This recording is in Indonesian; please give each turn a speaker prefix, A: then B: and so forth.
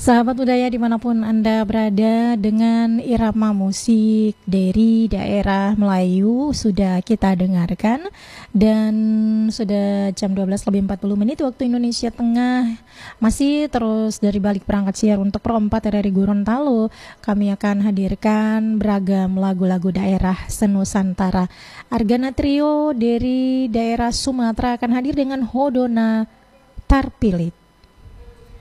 A: Sahabat budaya dimanapun Anda berada, dengan irama musik dari daerah Melayu sudah kita dengarkan. Dan sudah jam 12:40 waktu Indonesia Tengah. Masih terus dari balik perangkat siar untuk perempat RRI Gorontalo, kami akan hadirkan beragam lagu-lagu daerah senusantara. Argana Trio dari daerah Sumatera akan hadir dengan Hodona Tarpilit.